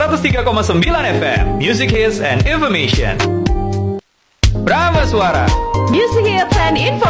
103,9 FM, Music Hits and Information. Brahma Suara, Music Hits and Information.